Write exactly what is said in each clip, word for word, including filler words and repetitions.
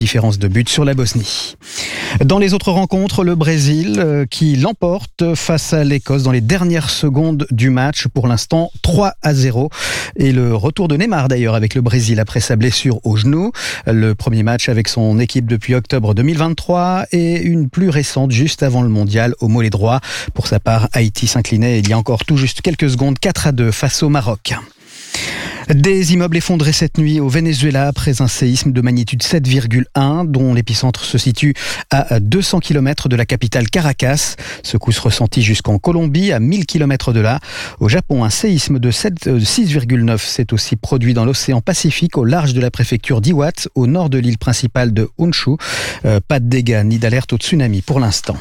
Différence de but sur la Bosnie. Dans les autres rencontres, le Brésil euh, qui l'emporte face à l'Écosse dans les dernières secondes du match. Pour l'instant, trois à zéro. Et le retour de Neymar d'ailleurs avec le Brésil après sa blessure au genou. Le premier match avec son équipe depuis octobre deux mille vingt-trois et une plus récente juste avant le mondial au mollet droit. Pour sa part, Haïti s'inclinait il y a encore tout juste quelques secondes quatre à deux face au Maroc. Des immeubles effondrés cette nuit au Venezuela après un séisme de magnitude sept virgule un dont l'épicentre se situe à deux cents kilomètres de la capitale Caracas. Secousse ressentie jusqu'en Colombie, à mille kilomètres de là. Au Japon, un séisme de six virgule neuf s'est aussi produit dans l'océan Pacifique au large de la préfecture d'Iwate, au nord de l'île principale de Honshu. Euh, pas de dégâts ni d'alerte au tsunami pour l'instant.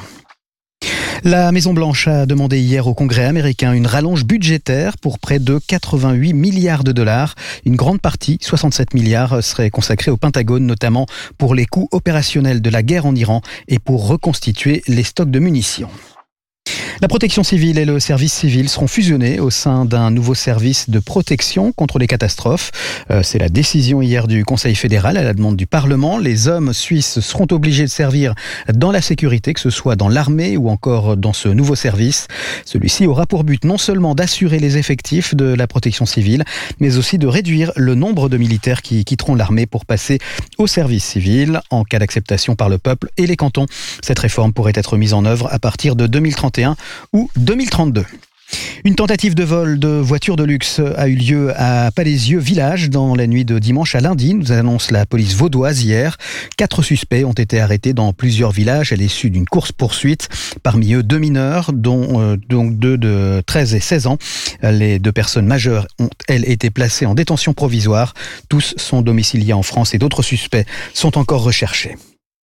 La Maison-Blanche a demandé hier au Congrès américain une rallonge budgétaire pour près de quatre-vingt-huit milliards de dollars. Une grande partie, soixante-sept milliards, serait consacrée au Pentagone, notamment pour les coûts opérationnels de la guerre en Iran et pour reconstituer les stocks de munitions. La protection civile et le service civil seront fusionnés au sein d'un nouveau service de protection contre les catastrophes. Euh, c'est la décision hier du Conseil fédéral à la demande du Parlement. Les hommes suisses seront obligés de servir dans la sécurité, que ce soit dans l'armée ou encore dans ce nouveau service. Celui-ci aura pour but non seulement d'assurer les effectifs de la protection civile, mais aussi de réduire le nombre de militaires qui quitteront l'armée pour passer au service civil en cas d'acceptation par le peuple et les cantons. Cette réforme pourrait être mise en œuvre à partir de deux mille trente et un ou deux mille trente-deux. Une tentative de vol de voiture de luxe a eu lieu à Palaisieux village dans la nuit de dimanche à lundi, nous annonce la police vaudoise hier. Quatre suspects ont été arrêtés dans plusieurs villages à l'issue d'une course-poursuite. Parmi eux, deux mineurs, dont euh, donc deux de treize et seize ans. Les deux personnes majeures ont, elles, été placées en détention provisoire. Tous sont domiciliés en France et d'autres suspects sont encore recherchés.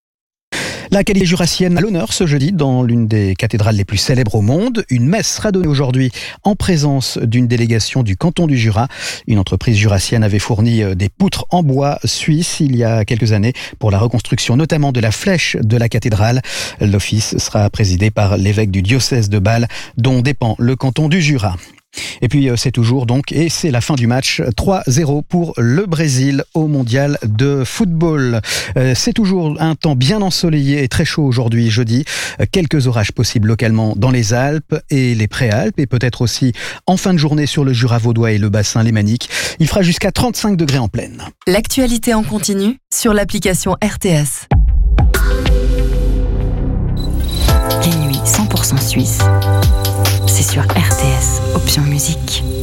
La qualité jurassienne à l'honneur ce jeudi dans l'une des cathédrales les plus célèbres au monde. Une messe sera donnée aujourd'hui en présence d'une délégation du canton du Jura. Une entreprise jurassienne avait fourni des poutres en bois suisse il y a quelques années pour la reconstruction notamment de la flèche de la cathédrale. L'office sera présidé par l'évêque du diocèse de Bâle dont dépend le canton du Jura. Et puis c'est toujours donc, et c'est la fin du match, trois zéro pour le Brésil au mondial de football. Euh, c'est toujours un temps bien ensoleillé et très chaud aujourd'hui, jeudi. Quelques orages possibles localement dans les Alpes et les Préalpes, et peut-être aussi en fin de journée sur le Jura vaudois et le bassin lémanique. Il fera jusqu'à trente-cinq degrés en pleine. L'actualité en continu sur l'application R T S. Les nuits cent pour cent suisses. C'est sur R T S, option musique.